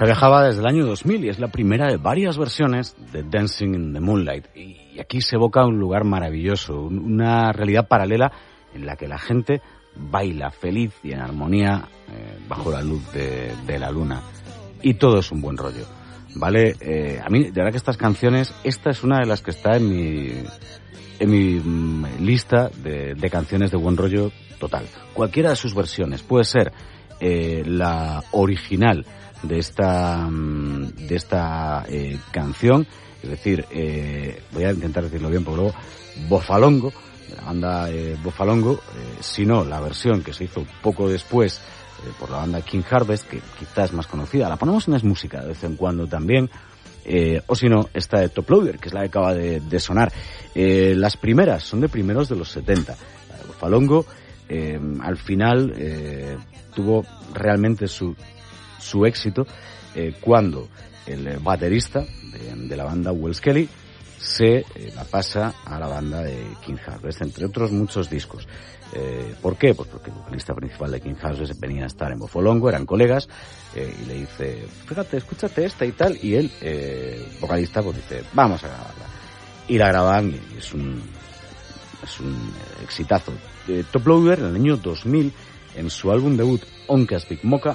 Esta viajaba desde el año 2000 y es la primera de varias versiones de Dancing in the Moonlight. Y aquí se evoca un lugar maravilloso, una realidad paralela en la que la gente baila feliz y en armonía bajo la luz de la luna. Y todo es un buen rollo, ¿vale? A mí, de verdad que estas canciones, esta es una de las que está en mi lista de canciones de buen rollo total. Cualquiera de sus versiones, puede ser la original de esta canción, es decir, voy a intentar decirlo bien porque luego Bofalongo, la banda Bofalongo, sino la versión que se hizo poco después por la banda King Harvest, que quizás es más conocida, la ponemos en Es Música de vez en cuando también, o si no, esta de Top Loader, que es la que acaba de sonar. Las primeras son de primeros de los 70. La de Bofalongo al final tuvo realmente su éxito cuando el baterista de la banda, Wells Kelly, se la pasa a la banda de King Harvest, entre otros muchos discos. ¿Por qué? Pues porque el vocalista principal de King Harvest venía a estar en Bofalongo, eran colegas, y le dice, fíjate, escúchate esta y tal, y él, vocalista, pues dice, vamos a grabarla. Y la graban y es un exitazo. Top Loader, en el año 2000, en su álbum debut, Oncas Big Mocha,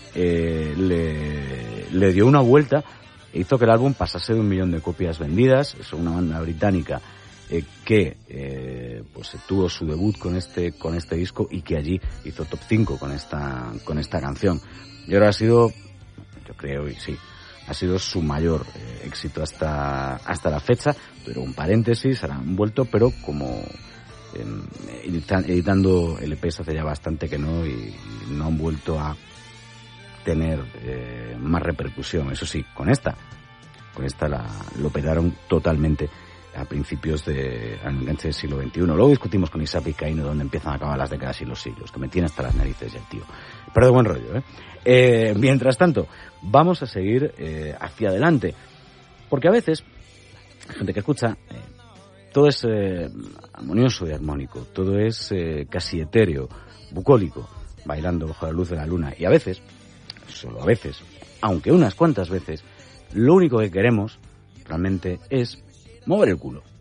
le dio una vuelta e hizo que el álbum pasase de 1 millón de copias vendidas. Es una banda británica que pues tuvo su debut con este disco y que allí hizo top 5 con esta canción. Y ahora ha sido, yo creo, y sí, ha sido su mayor éxito hasta la fecha. Pero un paréntesis, ahora han vuelto, pero como editando LPs hace ya bastante que no, y no han vuelto a tener más repercusión. Eso sí, con esta lo petaron totalmente a principios al enganche del siglo XXI. Luego discutimos con Isaac Vizcaíno dónde empiezan a acabar las décadas y los siglos, que me tiene hasta las narices ya el tío. Pero de buen rollo, mientras tanto, vamos a seguir hacia adelante, porque a veces hay gente que escucha, todo es armonioso y armónico, todo es casi etéreo, bucólico, bailando bajo la luz de la luna, y a veces, solo a veces, aunque unas cuantas veces, lo único que queremos realmente es mover el culo.